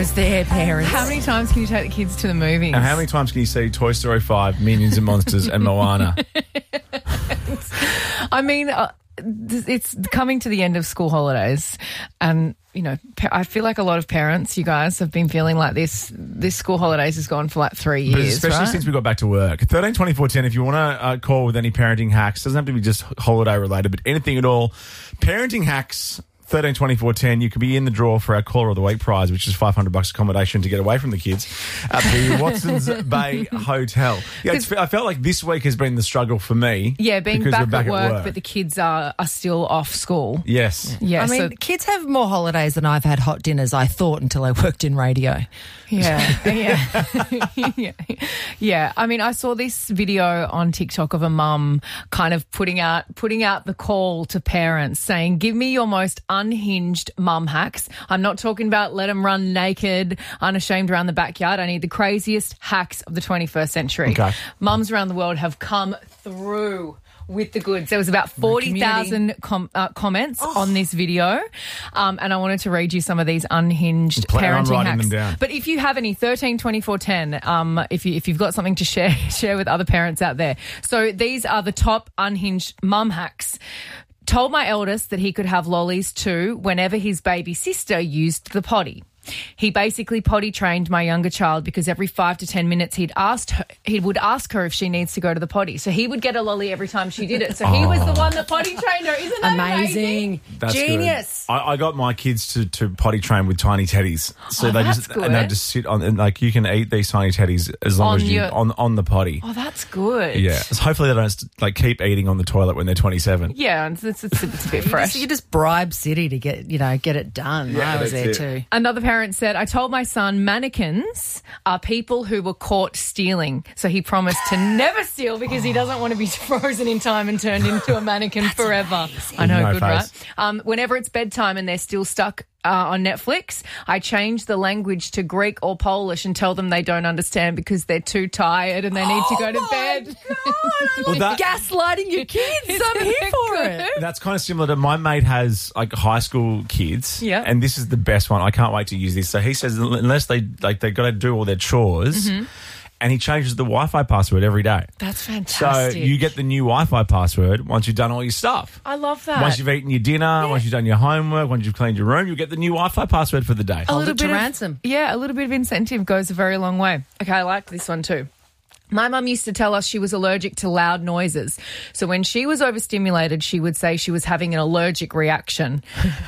almost there, parents. How many times can you take the kids to the movies? And how many times can you see Toy Story 5, Minions and Monsters, and Moana? I mean, it's coming to the end of school holidays, and you know, I feel like a lot of parents, you guys, have been feeling like this school holidays has gone for like 3 years, But especially since we got back to work. 13 24 10, if you want to call with any parenting hacks, doesn't have to be just holiday related, but anything at all. Parenting hacks, 13 24 10, you could be in the draw for our Caller of the Week prize, which is $500 accommodation to get away from the kids at the Watson's Bay Hotel. Yeah, I felt like this week has been the struggle for me. Yeah, being because back we're at work, but the kids are still off school. Yes. Yeah, I mean, kids have more holidays than I've had hot dinners, I thought, until I worked in radio. Yeah. Yeah. I mean, I saw this video on TikTok of a mum kind of putting out the call to parents saying, give me your most unhinged mum hacks. I'm not talking about let them run naked, unashamed around the backyard. I need the craziest hacks of the 21st century. Okay. Mums around the world have come through with the goods. There was about 40,000 comments on this video, and I wanted to read you some of these unhinged parenting hacks. Them down. But if you have any, 13 24 10, if you've got something to share with other parents out there. So these are the top unhinged mum hacks. Told my eldest that he could have lollies too whenever his baby sister used the potty. He basically potty trained my younger child because every 5 to 10 minutes he would ask her if she needs to go to the potty. So he would get a lolly every time she did it. So he was the one that potty trained her. Isn't that amazing? That's Genius. Good. I got my kids to potty train with tiny teddies. So they just sit on, and like you can eat these tiny teddies as long as you're on the potty. Oh, that's good. Yeah. So hopefully they don't like keep eating on the toilet when they're 27. Yeah, it's a bit fresh. You just bribe City to get it done. Yeah, I was there that's it. too. Another parent said, I told my son mannequins are people who were caught stealing. So he promised to never steal because he doesn't want to be frozen in time and turned into a mannequin forever. Amazing. I know, No good, face. right? Whenever it's bedtime and they're still stuck on Netflix, I change the language to Greek or Polish and tell them they don't understand because they're too tired and they need to go to bed. Well, Gaslighting your kids. I'm here for it. That's kind of similar to my mate has like high school kids. Yeah. And this is the best one. I can't wait to use this. So he says unless they got to do all their chores, and he changes the Wi-Fi password every day. That's fantastic. So you get the new Wi-Fi password once you've done all your stuff. I love that. Once you've eaten your dinner, once you've done your homework, once you've cleaned your room, you get the new Wi-Fi password for the day. Hold it to ransom. Yeah, a little bit of incentive goes a very long way. Okay, I like this one too. My mum used to tell us she was allergic to loud noises. So when she was overstimulated, she would say she was having an allergic reaction.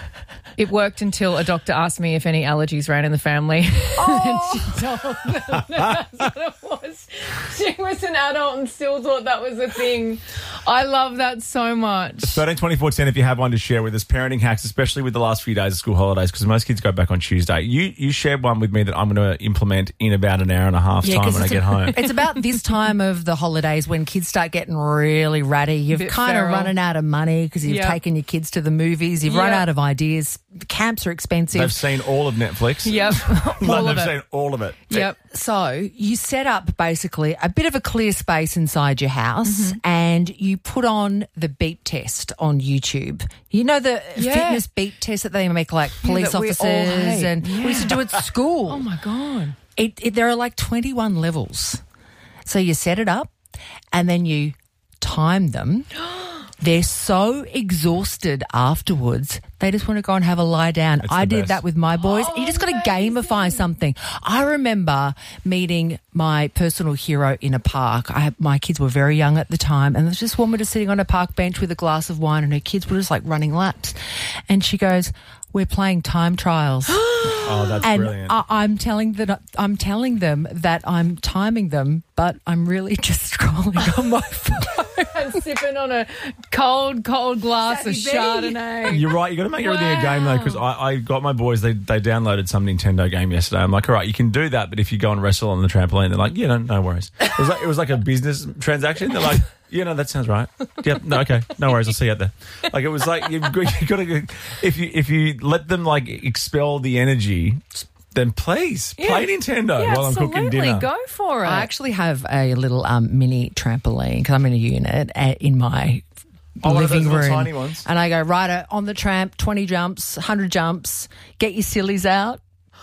It worked until a doctor asked me if any allergies ran in the family. Oh. And she told them that's what it was. She was an adult and still thought that was a thing. I love that so much. 13 24 10 if you have one to share with us. Parenting hacks, especially with the last few days of school holidays, because most kids go back on Tuesday. You shared one with me that I'm going to implement in about an hour and a half time when I get home. It's about this time of the holidays when kids start getting really ratty. You've kind of running out of money because you've taken your kids to the movies. You've run out of ideas. Camps are expensive. They've seen all of Netflix. Yep. They've seen all of it. Yep. So you set up basically a bit of a clear space inside your house and you put on the beep test on YouTube. You know the fitness beep test that they make like police that we all officers hate. and we used to do at school. Oh, my God. There are like 21 levels. So you set it up and then you time them. They're so exhausted afterwards, they just want to go and have a lie down. I did that with my boys. You just got to gamify something. I remember meeting my personal hero in a park. My kids were very young at the time, and there's this woman just sitting on a park bench with a glass of wine, and her kids were just like running laps. And she goes, "We're playing time trials." Oh, that's brilliant. I'm telling them that I'm timing them, but I'm really just scrolling on my phone. And sipping on a cold glass of Chardonnay. You're right. You got to make everything a game though, because I got my boys. They downloaded some Nintendo game yesterday. I'm like, all right, you can do that, but if you go and wrestle on the trampoline, they're like, no worries. It was like a business transaction. They're like, that sounds right. Yep. No, okay. No worries. I'll see you out there. Like it was like you got to if you let them like expel the energy. Then please play Nintendo while I'm cooking dinner. Go for it. I actually have a little mini trampoline because I'm in a unit in my living room. Tiny ones. And I go, right on the tramp, 20 jumps, 100 jumps, get your sillies out.